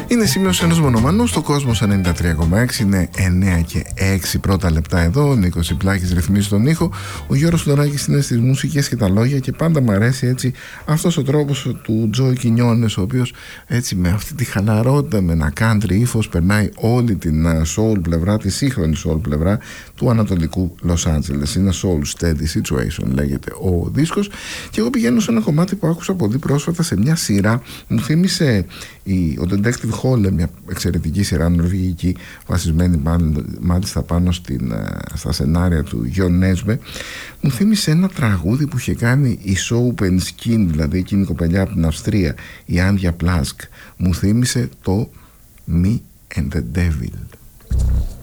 Είναι σημείωση ενός μονομανού στο Κόσμος 93,6. Είναι 9 και 6 πρώτα λεπτά εδώ. Ο Νίκος Ιπλάκης ρυθμίζει τον ήχο. Ο Γιώργος Τουράκης είναι στις μουσικές και τα λόγια. Και πάντα μου αρέσει έτσι αυτός ο τρόπος του Τζο Κινιόνες, ο οποίος έτσι με αυτή τη χαλαρότητα, με ένα country ύφος, περνάει όλη την soul πλευρά, τη σύγχρονη soul πλευρά του ανατολικού Λος Άντζελες. Είναι Soul Steady Situation λέγεται ο δίσκος. Και εγώ πηγαίνω σε ένα κομμάτι που άκουσα πολύ πρόσφατα σε μια σειρά. Μου θύμισε ο Detective Hall, μια εξαιρετική σειρά νορβηγική, βασισμένη μάλιστα πάνω στα σενάρια του Γιον Νέσμπε. Μου θύμισε ένα τραγούδι που είχε κάνει η Soap and Skin, δηλαδή εκείνη η κοπελιά από την Αυστρία, η Άντια Πλάσκ. Μου θύμισε το Me and the Devil.